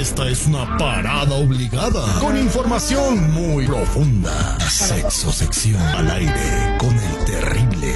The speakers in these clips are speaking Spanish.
Esta es una parada obligada con información muy profunda. Sexo sección al aire con el terrible.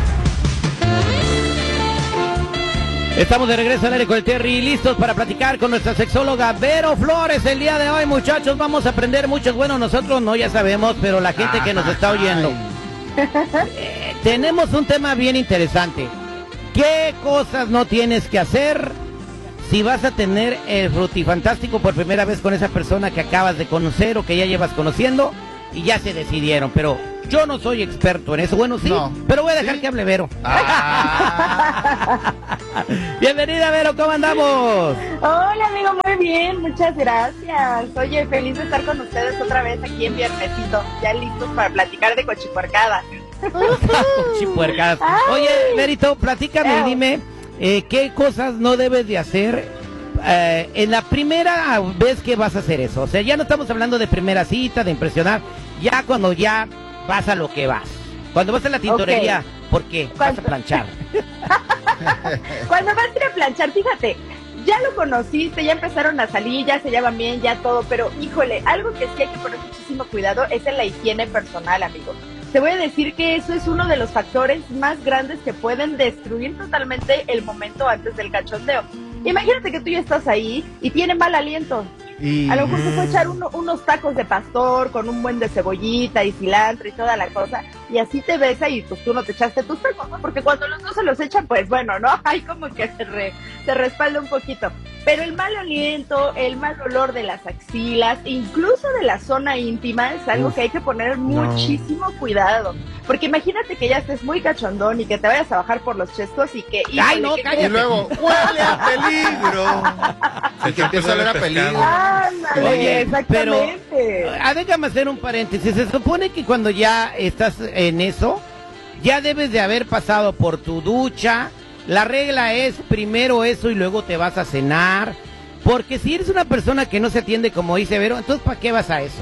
Estamos de regreso al aire con el Terry, listos para platicar con nuestra sexóloga Vero Flores. El día de hoy, muchachos, vamos a aprender muchos. Bueno, nosotros no, ya sabemos, pero la gente que nos está oyendo. Tenemos un tema bien interesante. ¿Qué cosas no tienes que hacer si vas a tener el frutifantástico por primera vez con esa persona que acabas de conocer o que ya llevas conociendo y ya se decidieron? Pero yo no soy experto en eso. Bueno, sí, no, pero voy a dejar que hable Vero. Bienvenida, Vero, ¿cómo andamos? Hola, amigo, muy bien, muchas gracias. Oye, feliz de estar con ustedes otra vez aquí en Viernesito, ya listos para platicar de cochipuercadas. Cochipuercadas. Oye, Verito, platícame y dime, ¿qué cosas no debes de hacer en la primera vez que vas a hacer eso? O sea, ya no estamos hablando de primera cita, de impresionar, ya cuando ya vas a lo que vas. Cuando vas a la tintorería, okay. ¿Por qué? Vas a planchar. Cuando vas a ir a planchar, fíjate, ya lo conociste, ya empezaron a salir, ya se llevan bien, ya todo, pero híjole, algo que sí hay que poner muchísimo cuidado es en la higiene personal, amigo. Te voy a decir que eso es uno de los factores más grandes que pueden destruir totalmente el momento antes del cachondeo. Imagínate que tú ya estás ahí y tiene mal aliento. A lo mejor se puede echar unos tacos de pastor con un buen de cebollita y cilantro y toda la cosa, y así te besa y pues tú no te echaste tus tacos, ¿no? Porque cuando los dos se los echan, pues bueno, ¿no? Hay como que se respalda un poquito. Pero el mal aliento, el mal olor de las axilas, incluso de la zona íntima, es algo que hay que poner muchísimo cuidado. Porque imagínate que ya estés muy cachondón y que te vayas a bajar por los chescos y que... ¡Ay, no, cállate! Y luego, ¡huele a peligro! Y que empieza a oler a peligro. ¡Ándale! Oye, exactamente. Pero, déjame hacer un paréntesis. Se supone que cuando ya estás en eso, ya debes de haber pasado por tu ducha. La regla es primero eso y luego te vas a cenar. Porque si eres una persona que no se atiende como dice Vero, entonces ¿para qué vas a eso?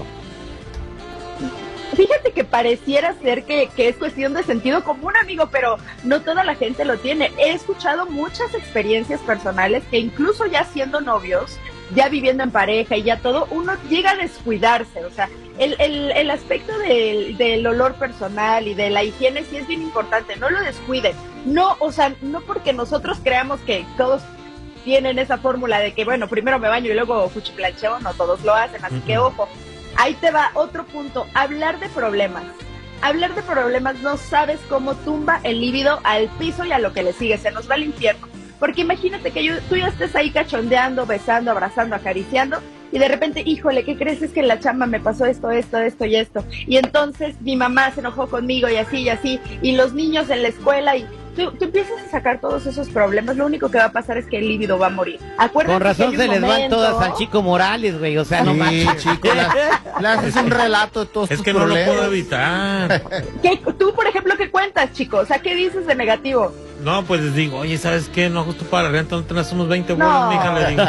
Fíjate que pareciera ser que es cuestión de sentido común, amigo, pero no toda la gente lo tiene. He escuchado muchas experiencias personales que incluso ya siendo novios, ya viviendo en pareja y ya todo, uno llega a descuidarse. O sea, el aspecto del olor personal y de la higiene sí es bien importante, no lo descuiden. No, o sea, no porque nosotros creamos que todos tienen esa fórmula de que, bueno, primero me baño y luego cuchiplancheo, no todos lo hacen, así que ojo. Ahí te va otro punto, hablar de problemas. Hablar de problemas no sabes cómo tumba el líbido al piso y a lo que le sigue, se nos va al infierno. Porque imagínate que tú ya estés ahí cachondeando, besando, abrazando, acariciando, y de repente, híjole, ¿qué crees? Es que en la chamba me pasó esto y esto. Y entonces mi mamá se enojó conmigo y así, y los niños en la escuela, y tú empiezas a sacar todos esos problemas, lo único que va a pasar es que el líbido va a morir. Acuérdate. Con razón se les van todas al Chico Morales, güey, o sea, no manches. Chico, le haces un relato de todos tus problemas. Es que no lo puedo evitar. Tú, por ejemplo, ¿qué cuentas, chico? O sea, ¿qué dices de negativo? No, pues les digo, oye, ¿sabes qué? No, justo para la renta no tenés unos 20 bolas, mija, le digo.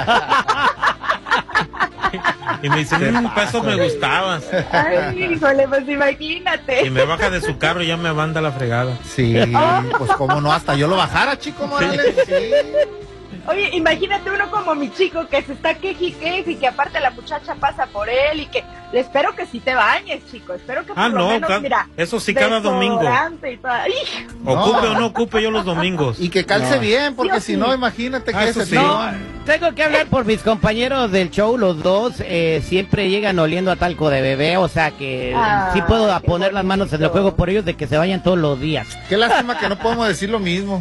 Y me dice, peso me gustabas. Ay, híjole, pues imagínate. Y me baja de su carro y ya me manda la fregada. Sí, pues cómo no, hasta yo lo bajara, Chico Morales. Sí. Oye, imagínate uno como mi chico que se está queje y que aparte la muchacha pasa por él y que le espero que sí te bañes, chico. Espero que por lo menos, mira, eso sí, cada domingo. Ocupe o no ocupe yo los domingos. Y que calce bien, porque si no, imagínate que ese sí. No, tengo que hablar por mis compañeros del show, los dos siempre llegan oliendo a talco de bebé, o sea que sí puedo poner las manos en el juego por ellos de que se vayan todos los días. Qué lástima que no podemos decir lo mismo.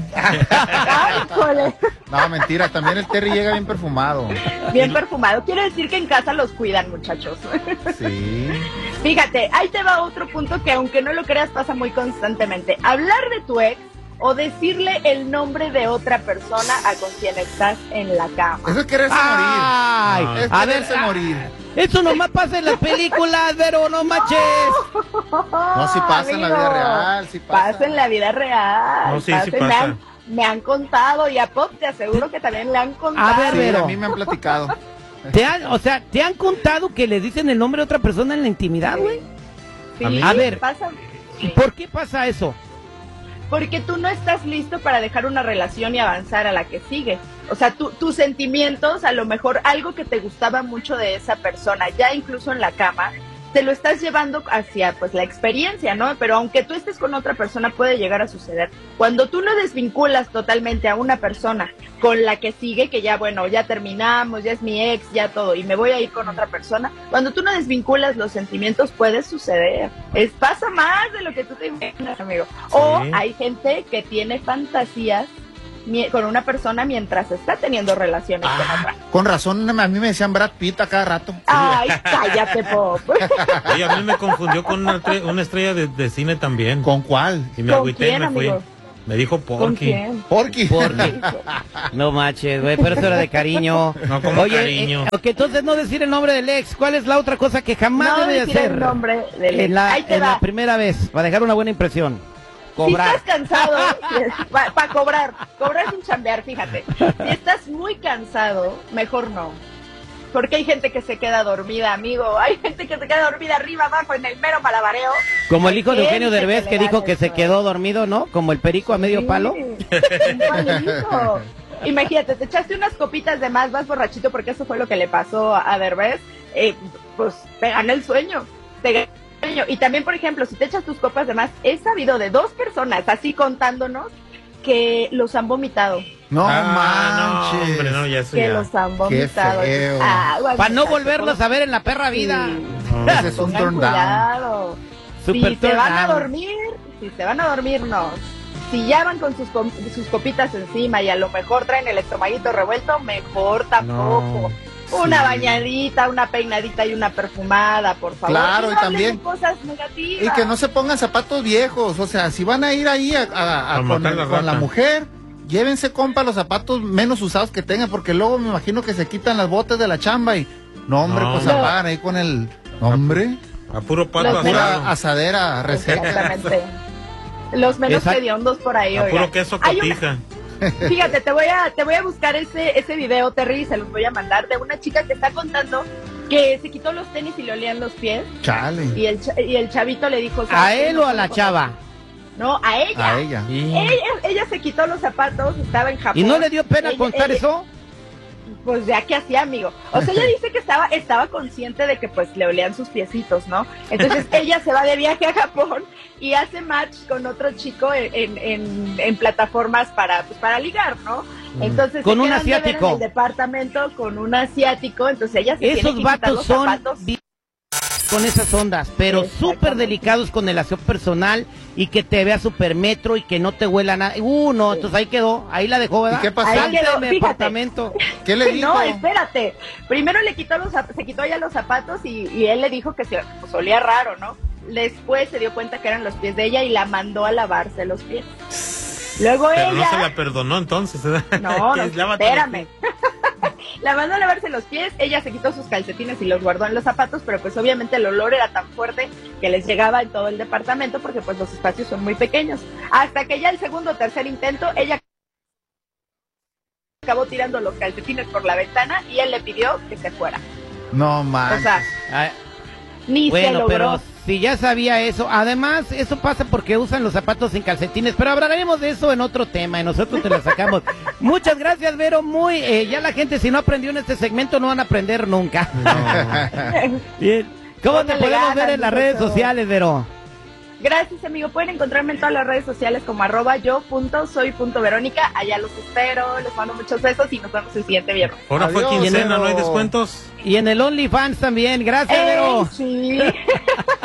No, mentira, también el Terry llega bien perfumado. Bien perfumado, quiere decir que en casa los cuidan, muchachos. Sí. Fíjate, ahí te va otro punto que aunque no lo creas pasa muy constantemente. Hablar de tu ex o decirle el nombre de otra persona a con quien estás en la cama. Eso es quererse morir. Es quererse morir. Eso nomás pasa en las películas, pero no manches. No, sí pasa, amigo, en la vida real, sí pasa. Pasa en la vida real. No, sí pasa. Me han contado, y a Pop te aseguro que también le han contado. A ver, sí, a mí me han platicado. ¿Te han contado que le dicen el nombre de otra persona en la intimidad, güey? Sí, a ver, pasa. ¿por qué pasa eso? porque tú no estás listo para dejar una relación y avanzar a la que sigue. O sea, tus sentimientos, a lo mejor algo que te gustaba mucho de esa persona, ya incluso en la cama, te lo estás llevando hacia pues la experiencia, ¿no? Pero aunque tú estés con otra persona, puede llegar a suceder. Cuando tú no desvinculas totalmente a una persona con la que sigue, que ya, bueno, ya terminamos, ya es mi ex, ya todo, y me voy a ir con otra persona, cuando tú no desvinculas los sentimientos, puede suceder. Pasa más de lo que tú te imaginas, amigo. O hay gente que tiene fantasías con una persona mientras está teniendo relaciones con otra. Con razón, a mí me decían Brad Pitt a cada rato. Ay, cállate, Pop. Y a mí me confundió con una estrella de cine también. ¿Con cuál? Y me ¿Con agüité quién, y me fui. amigo? Me dijo ¿Con Porky. quién? Porky. No manches, güey, pero eso era de cariño. No, como Oye, cariño. ok, entonces no decir el nombre del ex. ¿Cuál es la otra cosa que jamás No debe de decir hacer? el nombre del ex. Ahí te en va. la primera vez, para dejar una buena impresión. Si Cobrar. estás cansado, para cobrar sin chambear, fíjate. Si estás muy cansado, mejor no. Porque hay gente que se queda dormida, amigo. Hay gente que se queda dormida arriba, abajo, en el mero malabareo. Como el hijo de Eugenio Gente Derbez que le dijo gana que se eso. quedó dormido, ¿no? Como el perico a medio palo. Igualito. Imagínate, te echaste unas copitas de más, vas borrachito, porque eso fue lo que le pasó a Derbez. Pues te gana el sueño. Y también, por ejemplo, si te echas tus copas de más, he sabido de 2 personas, así contándonos, que los han vomitado. No No, manches. hombre, no, ya eso Que ya. los han vomitado. feo. Para no volverlos a ver en la perra vida. No. Ese es un Pongan turn down. cuidado. Super Si se turn van a down. dormir, no. Si ya van con sus copitas encima y a lo mejor traen el estomaguito revuelto, mejor tampoco. Una bañadita, una peinadita y una perfumada, por favor. Claro, no y hablen también- de cosas negativas. Y que no se pongan zapatos viejos. O sea, si van a ir ahí A con matar la la rata. mujer, llévense, compa, los zapatos menos usados que tengan, porque luego me imagino que se quitan las botas de la chamba y... No, hombre, No. pues No. apagan ahí con el... Hombre, A puro pato Los asado. pura asadera reseca. Exactamente. Los menos Exacto. hediondos por ahí, A oigan. puro queso Hay una- cotija. Fíjate, te voy a buscar ese video, Terry, y se los voy a mandar, de una chica que está contando que se quitó los tenis y le olían los pies, Chale. y el chavito le dijo... ¿A ¿sabes qué? él o a la chava? No, a ella. A ella. Ella se quitó los zapatos, estaba en Japón. ¿Y no le dio pena Ella- contar ella- eso? Pues ya que hacía, amigo. O sea, ella dice que estaba consciente de que pues le olían sus piecitos, ¿no? Entonces ella se va de viaje a Japón y hace match con otro chico en plataformas para ligar, ¿no? Entonces Con se un quedan de ver asiático. en el departamento con un asiático, entonces ella se tiene Esos que quitar vatos los son zapatos. con esas ondas, pero Exactamente. súper delicados con el aseo personal y que te vea súper metro y que no te huela nada. No, entonces ahí quedó, ahí la dejó, ¿verdad? ¿Y qué pasó? Ahí Salte quedó, de mi fíjate. departamento. ¿Qué le dijo? No, espérate. Primero se quitó ella los zapatos y él le dijo que pues, olía raro, ¿no? Después se dio cuenta que eran los pies de ella y la mandó a lavarse los pies. Luego Pero ella... no se la perdonó entonces. No, Que no, lávate espérame. La mandó a lavarse los pies, ella se quitó sus calcetines y los guardó en los zapatos, pero pues obviamente el olor era tan fuerte que les llegaba en todo el departamento porque pues los espacios son muy pequeños. Hasta que ya el segundo o tercer intento, ella acabó tirando los calcetines por la ventana y él le pidió que se fuera. No O manches. sea, Ay, ni se bueno, logró. pero si ya sabía eso, además eso pasa porque usan los zapatos sin calcetines, pero hablaremos de eso en otro tema y nosotros te lo sacamos. Muchas gracias, Vero, ya la gente si no aprendió en este segmento no van a aprender nunca. Bien. ¿Cómo te Póngale podemos ganas, ver en las redes muchacho. sociales, Vero? Gracias, amigo. Pueden encontrarme en todas las redes sociales como @yo.soy.verónica. Allá los espero, les mando muchos besos y nos vemos el siguiente viernes. Ahora fue Adiós, quincena, Vero. ¿no hay descuentos? Y en el OnlyFans también. Gracias, Vero. Sí.